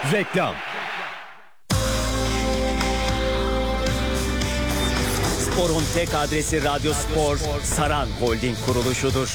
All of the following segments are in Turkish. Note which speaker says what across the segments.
Speaker 1: Reklam. Spor'un tek adresi Radyo Spor, Saran Holding kuruluşudur.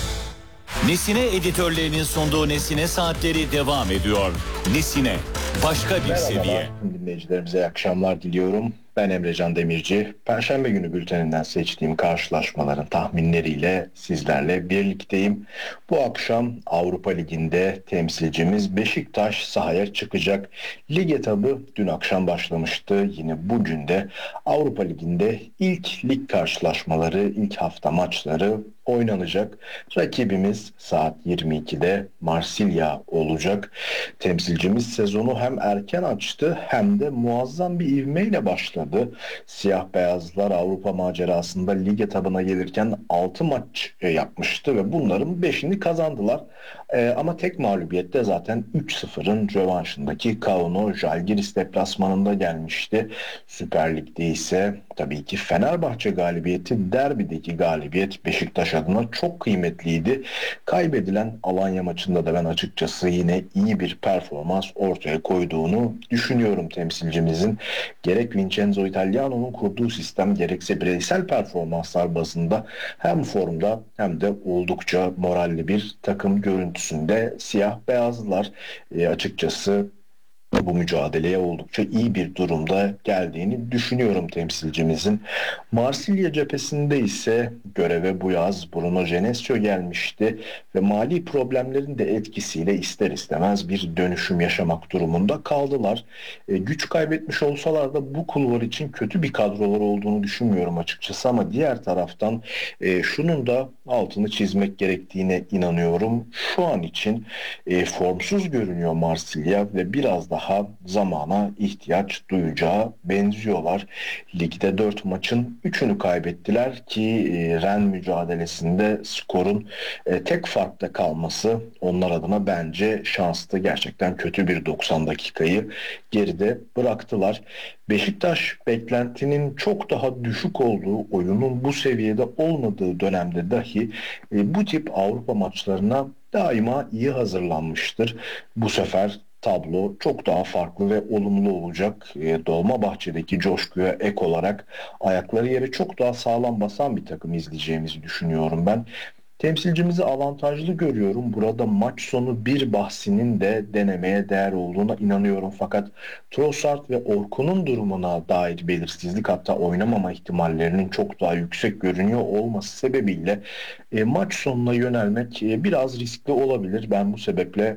Speaker 2: Nesine editörlerinin sunduğu Nesine Saatleri devam ediyor. Nesine, başka bir seviye.
Speaker 3: Dinleyicilerimize iyi akşamlar diliyorum. Ben Emrecan Demirci. Perşembe günü bülteninden seçtiğim karşılaşmaların tahminleriyle sizlerle birlikteyim. Bu akşam Avrupa Ligi'nde temsilcimiz Beşiktaş sahaya çıkacak. Lig etabı dün akşam başlamıştı. Yine bugün de Avrupa Ligi'nde ilk lig karşılaşmaları, ilk hafta maçları oynanacak. Rakibimiz saat 22'de Marsilya olacak. Temsilcimiz sezonu hem erken açtı hem de muazzam bir ivmeyle başladı. Siyah beyazlar Avrupa macerasında lig etabına gelirken 6 maç yapmıştı ve bunların 5'ini kazandılar. Ama tek mağlubiyette zaten 3-0'ın rövanşındaki Kauno Žalgiris deplasmanında gelmişti. Süper Lig'de ise tabii ki Fenerbahçe galibiyeti, derbideki galibiyet Beşiktaş adına çok kıymetliydi. Kaybedilen Alanya maçında da ben açıkçası yine iyi bir performans ortaya koyduğunu düşünüyorum temsilcimizin. Gerek Vincenzo Italiano'nun kurduğu sistem gerekse bireysel performanslar bazında hem formda hem de oldukça moralli bir takım görüntüsünde siyah beyazlar açıkçası bu mücadeleye oldukça iyi bir durumda geldiğini düşünüyorum temsilcimizin. Marsilya cephesinde ise göreve bu yaz Bruno Genesio gelmişti ve mali problemlerin de etkisiyle ister istemez bir dönüşüm yaşamak durumunda kaldılar. Güç kaybetmiş olsalar da bu kulvar için kötü bir kadrolar olduğunu düşünmüyorum açıkçası, ama diğer taraftan şunun da altını çizmek gerektiğine inanıyorum. Şu an için formsuz görünüyor Marsilya ve biraz daha zamana ihtiyaç duyacağı benziyorlar. Ligde 4 maçın 3'ünü kaybettiler ki Rennes mücadelesinde skorun tek farkta kalması onlar adına bence şanslı. Gerçekten kötü bir 90 dakikayı geride bıraktılar. Beşiktaş beklentinin çok daha düşük olduğu, oyunun bu seviyede olmadığı dönemde dahi bu tip Avrupa maçlarına daima iyi hazırlanmıştır. Bu sefer tablo çok daha farklı ve olumlu olacak. Dolmabahçe'deki coşkuya ek olarak ayakları yere çok daha sağlam basan bir takım izleyeceğimizi düşünüyorum ben. Temsilcimizi avantajlı görüyorum. Burada maç sonu bir bahsinin de denemeye değer olduğuna inanıyorum. Fakat Trossard ve Orkun'un durumuna dair belirsizlik, hatta oynamama ihtimallerinin çok daha yüksek görünüyor olması sebebiyle maç sonuna yönelmek biraz riskli olabilir. Ben bu sebeple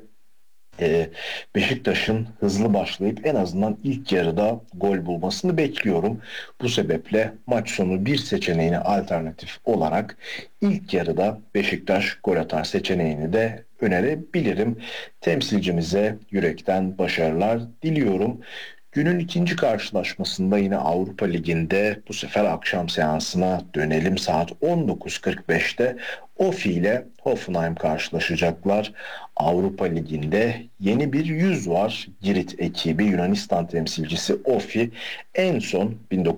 Speaker 3: Beşiktaş'ın hızlı başlayıp en azından ilk yarıda gol bulmasını bekliyorum. Bu sebeple maç sonu bir seçeneğine alternatif olarak ilk yarıda Beşiktaş gol atar seçeneğini de önerebilirim. Temsilcimize yürekten başarılar diliyorum. Günün ikinci karşılaşmasında yine Avrupa Ligi'nde bu sefer akşam seansına dönelim. Saat 19.45'te Ofi ile Hoffenheim karşılaşacaklar. Avrupa Ligi'nde yeni bir yüz var. Girit ekibi, Yunanistan temsilcisi Ofi en son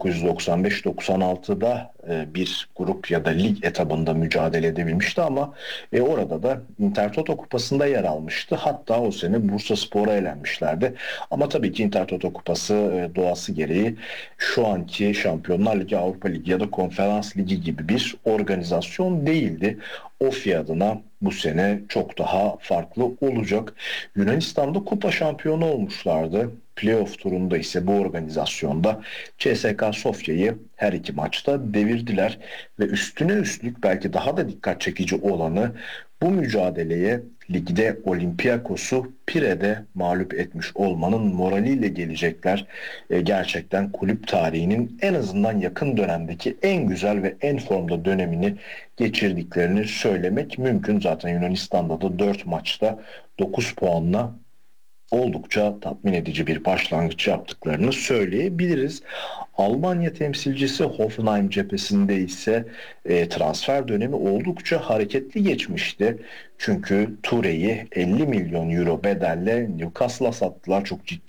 Speaker 3: 1995-96'da bir grup ya da lig etabında mücadele edebilmişti, ama orada da Intertoto Kupası'nda yer almıştı. Hatta o sene Bursaspor'a elenmişlerdi. Ama tabii ki Intertoto Kupası doğası gereği şu anki Şampiyonlar Ligi, Avrupa Ligi ya da Konferans Ligi gibi bir organizasyon değildi. Ofi adına bu sene çok daha farklı olacak. Yunanistan'da kupa şampiyonu olmuşlardı. Playoff turunda ise bu organizasyonda CSKA Sofya'yı her iki maçta devirdiler ve üstüne üstlük belki daha da dikkat çekici olanı, bu mücadeleye ligde Olympiakos'u Pire'de mağlup etmiş olmanın moraliyle gelecekler. Gerçekten kulüp tarihinin en azından yakın dönemdeki en güzel ve en formda dönemini geçirdiklerini söylemek mümkün. Zaten Yunanistan'da da 4 maçta 9 puanla oldukça tatmin edici bir başlangıç yaptıklarını söyleyebiliriz. Almanya temsilcisi Hoffenheim cephesinde ise transfer dönemi oldukça hareketli geçmişti. Çünkü Toure'yi 50 milyon euro bedelle Newcastle'a sattılar. Çok ciddi